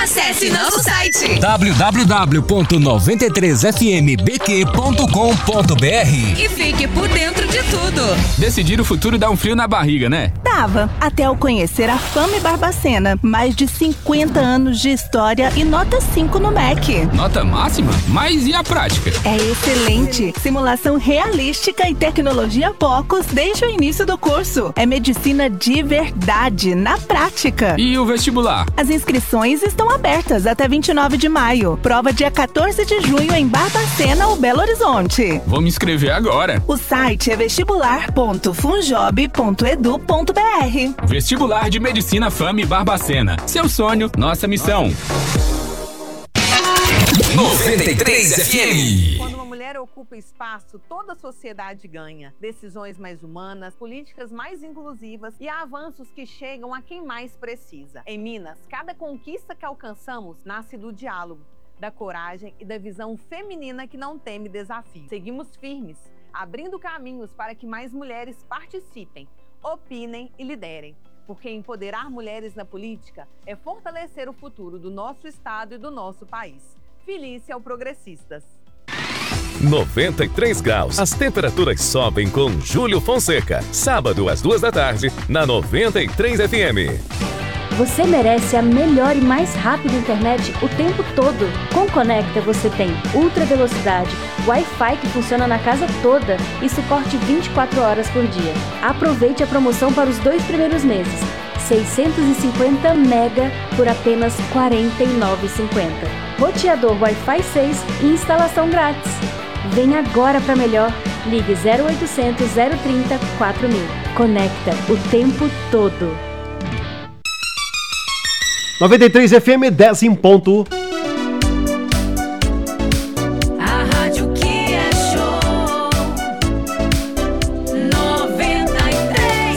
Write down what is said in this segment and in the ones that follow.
Acesse nosso site www.93fmbq.com.br e fique por dentro de tudo. Decidir o futuro dá um frio na barriga, né? Dava, até eu conhecer a Fame Barbacena. Mais de 50 anos de história e nota 5 no MEC. Nota máxima? Mas e a prática? É excelente. Simulação realística e tecnologia Focus desde o início do curso. É medicina de verdade, na prática. E o vestibular? As inscrições estão abertas até 29 de maio. Prova dia 14 de junho em Barbacena ou Belo Horizonte. Vou me inscrever agora. O site é vestibular.funjob.edu.br. Vestibular de Medicina Fame Barbacena. Seu sonho, nossa missão. 93 FM. Quando uma mulher ocupa espaço, toda a sociedade ganha. Decisões mais humanas, políticas mais inclusivas e avanços que chegam a quem mais precisa. Em Minas, cada conquista que alcançamos nasce do diálogo, da coragem e da visão feminina que não teme desafios. Seguimos firmes, abrindo caminhos para que mais mulheres participem, opinem e liderem. Porque empoderar mulheres na política é fortalecer o futuro do nosso estado e do nosso país. Felícia ao Progressistas. 93 graus. As temperaturas sobem com Júlio Fonseca. Sábado às 2 da tarde, na 93 FM. Você merece a melhor e mais rápida internet o tempo todo. Com Conecta você tem ultra velocidade, Wi-Fi que funciona na casa toda e suporte 24 horas por dia. Aproveite a promoção para os 2 primeiros meses. 650 mega por apenas R$ 49,50. Roteador Wi-Fi 6 e instalação grátis. Vem agora para melhor. Ligue 0800 030 4000. Conecta o tempo todo. 93 FM 10 em ponto. A rádio que é show 93.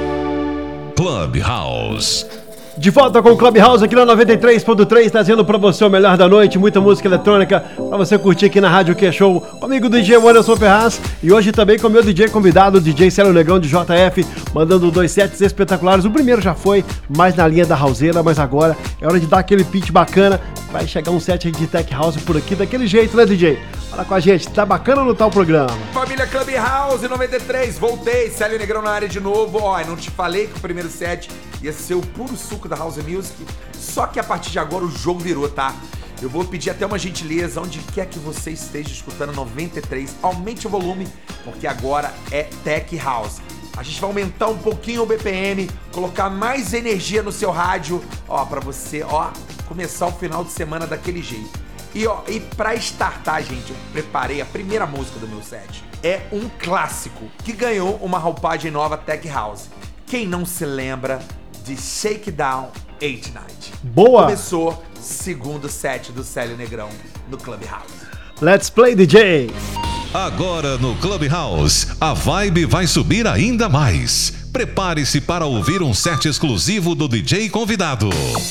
Clubhouse. De volta com o Clubhouse aqui na 93.3, trazendo pra você o melhor da noite, muita música eletrônica pra você curtir aqui na Rádio Que é Show, comigo DJ Anderson Ferraz e hoje também com o meu DJ convidado, o DJ Célio Negrão de JF, mandando 2 sets espetaculares. O primeiro já foi mais na linha da houseira, mas agora é hora de dar aquele pitch bacana. Vai chegar um set de Tech House por aqui, daquele jeito, né, DJ? Fala com a gente, tá bacana ou não tá o programa? Família Clubhouse 93, voltei, Célio Negrão na área de novo. Ó, não te falei que o primeiro set ia ser o puro suco da House Music, só que a partir de agora o jogo virou, tá? Eu vou pedir até uma gentileza, onde quer que você esteja escutando 93, aumente o volume, porque agora é Tech House. A gente vai aumentar um pouquinho o BPM, colocar mais energia no seu rádio, ó, pra você, ó, começar o final de semana daquele jeito. E ó, e pra startar, gente, eu preparei a primeira música do meu set. É um clássico que ganhou uma roupagem nova Tech House. Quem não se lembra de Shakedown 8 Night? Boa! Começou segundo set do Célio Negrão no Clubhouse. Let's play, DJ! Agora no Clubhouse, a vibe vai subir ainda mais. Prepare-se para ouvir um set exclusivo do DJ convidado.